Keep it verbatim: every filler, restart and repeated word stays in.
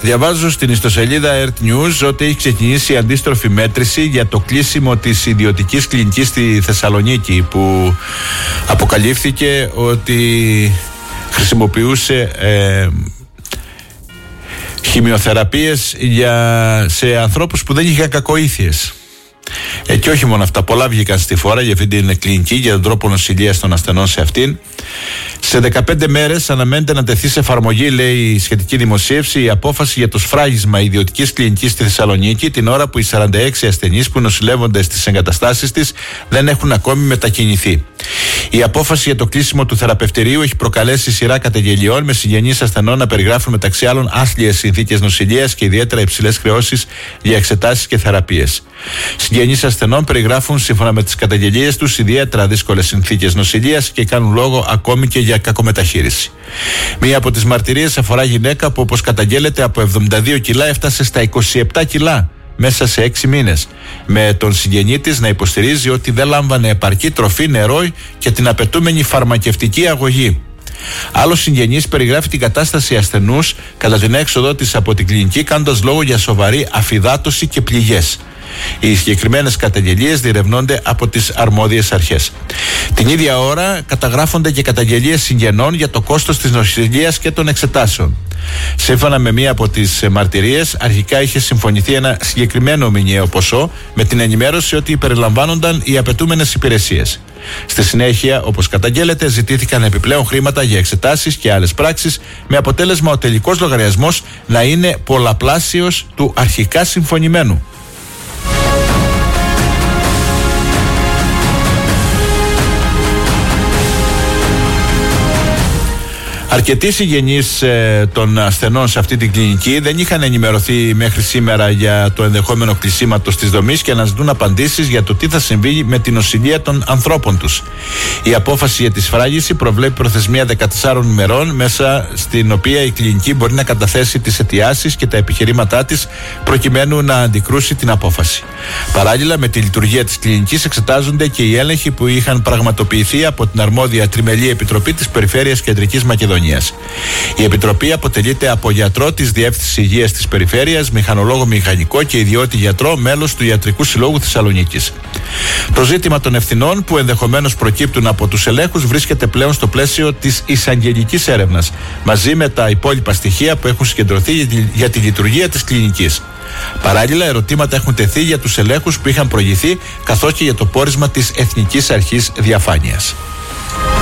Διαβάζω στην ιστοσελίδα Earth News ότι έχει ξεκινήσει η αντίστροφη μέτρηση για το κλείσιμο της ιδιωτικής κλινικής στη Θεσσαλονίκη, που αποκαλύφθηκε ότι χρησιμοποιούσε ε, χημειοθεραπείες για, σε ανθρώπους που δεν είχαν κακοήθειες. Ε, και όχι μόνο αυτά, πολλά βγήκαν στη φόρα για αυτή την κλινική, για τον τρόπο νοσηλείας των ασθενών σε αυτήν. Σε δεκαπέντε μέρες αναμένεται να τεθεί σε εφαρμογή, λέει η σχετική δημοσίευση, η απόφαση για το σφράγισμα ιδιωτικής κλινικής στη Θεσσαλονίκη, την ώρα που οι σαράντα έξι ασθενείς που νοσηλεύονται στις εγκαταστάσεις της δεν έχουν ακόμη μετακινηθεί. Η απόφαση για το κλείσιμο του θεραπευτηρίου έχει προκαλέσει σειρά καταγγελιών, με συγγενείς ασθενών να περιγράφουν μεταξύ άλλων άθλιες συνθήκες νοσηλείας και ιδιαίτερα υψηλές χρεώσεις για εξετάσεις και θεραπείες. Συγγενείς ασθενών περιγράφουν, σύμφωνα με τις καταγγελίες τους, ιδιαίτερα δύσκολες συνθήκες νοσηλείας και κάνουν λόγο ακόμη και για κακομεταχείριση. Μία από τις μαρτυρίες αφορά γυναίκα που, όπως καταγγέλλεται, από εβδομήντα δύο κιλά έφτασε στα είκοσι επτά κιλά μέσα σε έξι μήνες, με τον συγγενή της να υποστηρίζει ότι δεν λάμβανε επαρκή τροφή, νερό και την απαιτούμενη φαρμακευτική αγωγή. Άλλος συγγενής περιγράφει την κατάσταση ασθενούς κατά την έξοδό της από την κλινική, κάνοντας λόγο για σοβαρή αφυδάτωση και πληγές. Οι συγκεκριμένες καταγγελίες διερευνώνται από τις αρμόδιες αρχές. Την ίδια ώρα καταγράφονται και καταγγελίες συγγενών για το κόστος της νοσηλείας και των εξετάσεων. Σύμφωνα με μία από τις μαρτυρίες, αρχικά είχε συμφωνηθεί ένα συγκεκριμένο μηνιαίο ποσό, με την ενημέρωση ότι περιλαμβάνονταν οι απαιτούμενες υπηρεσίες. Στη συνέχεια, όπως καταγγέλλεται, ζητήθηκαν επιπλέον χρήματα για εξετάσεις και άλλες πράξεις, με αποτέλεσμα ο τελικός λογαριασμός να είναι πολλαπλάσιος του αρχικά συμφωνημένου. Αρκετοί συγγενείς ε, των ασθενών σε αυτή την κλινική δεν είχαν ενημερωθεί μέχρι σήμερα για το ενδεχόμενο κλεισίματος της δομής και αναζητούν απαντήσεις για το τι θα συμβεί με την νοσηλεία των ανθρώπων τους. Η απόφαση για τη σφράγιση προβλέπει προθεσμία δεκατεσσάρων ημερών, μέσα στην οποία η κλινική μπορεί να καταθέσει τις αιτιάσεις και τα επιχειρήματά της προκειμένου να αντικρούσει την απόφαση. Παράλληλα, με τη λειτουργία της κλινικής εξετάζονται και οι έλεγχοι που είχαν πραγματοποιηθεί από την αρμόδια τριμελή επιτροπή της Περιφέρειας Κεντρικής Μακεδονίας. Η Επιτροπή αποτελείται από γιατρό της Διεύθυνσης Υγείας της Περιφέρειας, μηχανολόγο μηχανικό και ιδιώτη γιατρό, μέλος του Ιατρικού Συλλόγου Θεσσαλονίκης. Το ζήτημα των ευθυνών που ενδεχομένως προκύπτουν από τους ελέγχους βρίσκεται πλέον στο πλαίσιο της εισαγγελικής έρευνας, μαζί με τα υπόλοιπα στοιχεία που έχουν συγκεντρωθεί για τη λειτουργία της κλινικής. Παράλληλα, ερωτήματα έχουν τεθεί για τους ελέγχους που είχαν προηγηθεί, καθώς και για το πόρισμα της Εθνικής Αρχής Διαφάνειας.